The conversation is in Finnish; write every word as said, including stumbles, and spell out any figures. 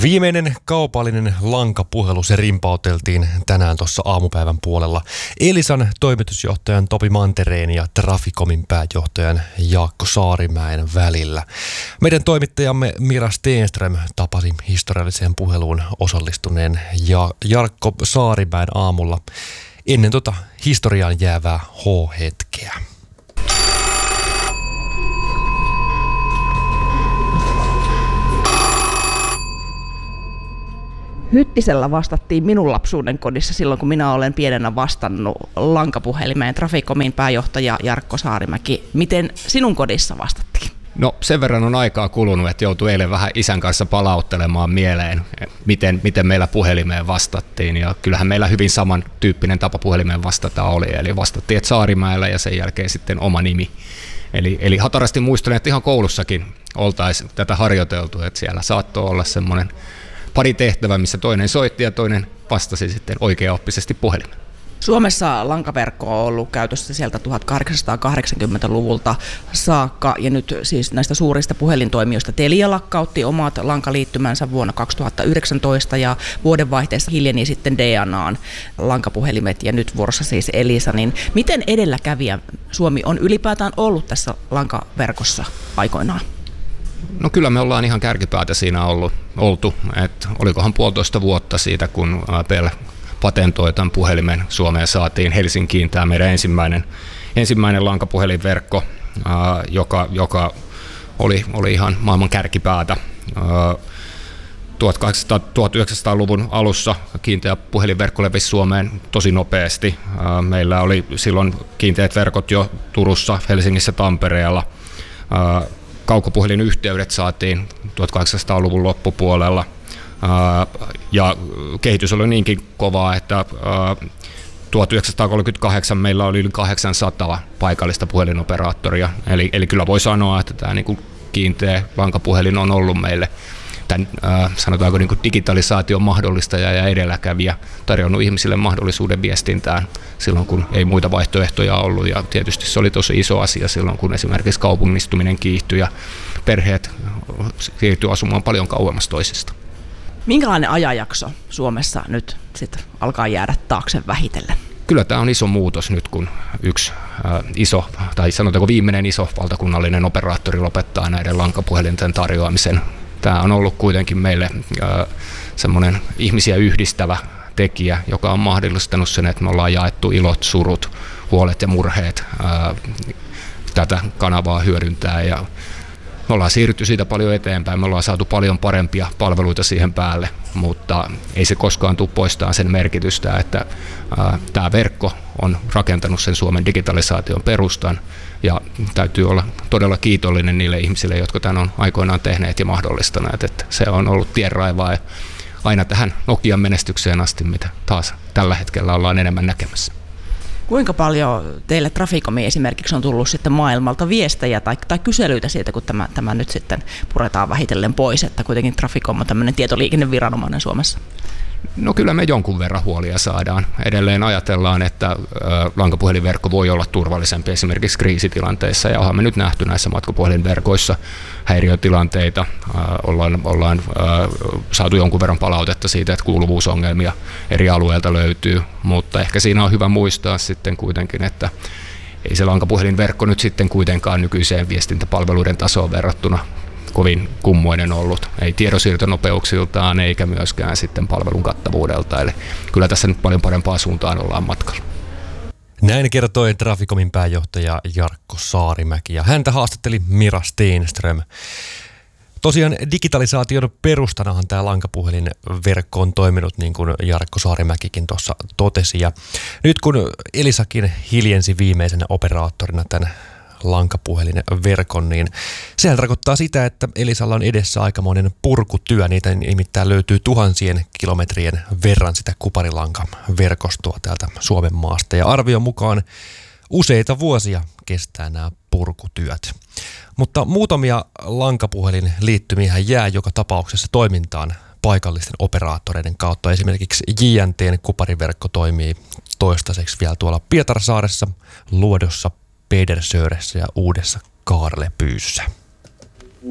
Viimeinen kaupallinen lankapuhelu, se rimpauteltiin tänään tuossa aamupäivän puolella Elisan toimitusjohtajan Topi Mantereen ja Traficomin pääjohtajan Jaakko Saarimäen välillä. Meidän toimittajamme Mira Stenström tapasi historialliseen puheluun osallistuneen ja Jarkko Saarimäen aamulla ennen tota historiaan jäävää H-hetkeä. Hyttisellä vastattiin minun lapsuuden kodissa silloin, kun minä olen pienenä vastannut lankapuhelimeen. Traficomin pääjohtaja Jarkko Saarimäki. Miten sinun kodissa vastattiin? No sen verran on aikaa kulunut, että joutui eilen vähän isän kanssa palauttelemaan mieleen, miten, miten meillä puhelimeen vastattiin. Ja kyllähän meillä hyvin samantyyppinen tapa puhelimeen vastata oli. Eli vastattiin, että Saarimäellä ja sen jälkeen sitten oma nimi. Eli, eli hatarasti muistelen, että ihan koulussakin oltaisiin tätä harjoiteltu, että siellä saattoi olla semmoinen pari tehtävää, missä toinen soitti ja toinen vastasi sitten oikeaoppisesti puhelimeen. Suomessa lankaverkko on ollut käytössä sieltä tuhatkahdeksansataakahdeksankymmentäluvulta saakka, ja nyt siis näistä suurista puhelintoimijoista Telia lakkautti omat lankaliittymänsä vuonna kaksituhattayhdeksäntoista, ja vuodenvaihteessa hiljeni sitten D N A:n lankapuhelimet, ja nyt vuorossa siis Elisa. Niin miten edelläkävijä Suomi on ylipäätään ollut tässä lankaverkossa aikoinaan? No kyllä me ollaan ihan kärkipäätä siinä ollut, oltu, että olikohan puolitoista vuotta siitä, kun Bell patentoi tämän puhelimen Suomeen, saatiin Helsinkiin tämä meidän ensimmäinen, ensimmäinen lankapuhelinverkko, joka, joka oli, oli ihan maailman kärkipäätä. tuhatyhdeksänsataaluvun alussa kiinteä puhelinverkko levisi Suomeen tosi nopeasti. Meillä oli silloin kiinteät verkot jo Turussa, Helsingissä, Tampereella. Kaukopuhelinyhteydet saatiin tuhatkahdeksansataaluvun loppupuolella, ja kehitys oli niinkin kovaa, että tuhatyhdeksänsataakolmekymmentäkahdeksan meillä oli yli kahdeksansataa paikallista puhelinoperaattoria, eli, eli kyllä voi sanoa, että tämä niin kuin kiinteä lankapuhelin on ollut meille tämän, sanotaanko niin kuin digitalisaation mahdollistaja ja edelläkävijä, tarjonnut ihmisille mahdollisuuden viestintään silloin, kun ei muita vaihtoehtoja ollut, ja tietysti se oli tosi iso asia silloin, kun esimerkiksi kaupungistuminen kiihtyi ja perheet siirtyi asumaan paljon kauemmas toisista. Minkälainen ajanjakso Suomessa nyt sit alkaa jäädä taakse vähitellen? Kyllä tämä on iso muutos nyt, kun yksi äh, iso, tai sanotaanko viimeinen iso valtakunnallinen operaattori lopettaa näiden lankapuhelinten tarjoamisen. Tämä on ollut kuitenkin meille äh, semmoinen ihmisiä yhdistävä tekijä, joka on mahdollistanut sen, että me ollaan jaettu ilot, surut, huolet ja murheet äh, tätä kanavaa hyödyntää, ja me ollaan siirrytty siitä paljon eteenpäin, me ollaan saatu paljon parempia palveluita siihen päälle, mutta ei se koskaan tule poistamaan sen merkitystä, että ää, tämä verkko on rakentanut sen Suomen digitalisaation perustan, ja täytyy olla todella kiitollinen niille ihmisille, jotka tämän on aikoinaan tehneet ja mahdollistaneet, että se on ollut tienraivaa aina tähän Nokian menestykseen asti, mitä taas tällä hetkellä ollaan enemmän näkemässä. Kuinka paljon teille Traficomiin esimerkiksi on tullut sitten maailmalta viestejä tai, tai kyselyitä siitä, kun tämä, tämä nyt sitten puretaan vähitellen pois, että kuitenkin Traficom on tämmöinen tietoliikenneviranomainen Suomessa? No kyllä me jonkun verran huolia saadaan. Edelleen ajatellaan, että lankapuhelinverkko voi olla turvallisempi esimerkiksi kriisitilanteissa, ja ollaan me nyt nähty näissä matkapuhelinverkoissa häiriötilanteita. Ollaan, ollaan saatu jonkun verran palautetta siitä, että kuuluvuusongelmia eri alueilta löytyy, mutta ehkä siinä on hyvä muistaa sitten kuitenkin, että ei se lankapuhelinverkko nyt sitten kuitenkaan nykyiseen viestintäpalveluiden tasoon verrattuna kovin kummoinen ollut, ei tiedonsiirtonopeuksiltaan eikä myöskään sitten palvelun kattavuudelta, eli kyllä tässä nyt paljon parempaa suuntaan ollaan matkalla. Näin kertoi Traficomin pääjohtaja Jarkko Saarimäki, ja häntä haastatteli Mira Stenström. Tosiaan digitalisaation perustanahan tämä lankapuhelinverkko on toiminut, niin kuin Jarkko Saarimäkikin tuossa totesi, ja nyt kun Elisakin hiljensi viimeisenä operaattorina tämän lankapuhelinverkon, niin sehän tarkoittaa sitä, että Elisalla on edessä aikamoinen purkutyö. Niitä nimittäin löytyy tuhansien kilometrien verran sitä kuparilankaverkostoa täältä Suomen maasta, ja arvion mukaan useita vuosia kestää nämä purkutyöt. Mutta muutamia lankapuhelinliittymiä jää joka tapauksessa toimintaan paikallisten operaattoreiden kautta. Esimerkiksi J N T:n kupariverkko toimii toistaiseksi vielä tuolla Pietarsaaressa, Luodossa, Pedersöressä ja Uudessa Kaarlepyyssä.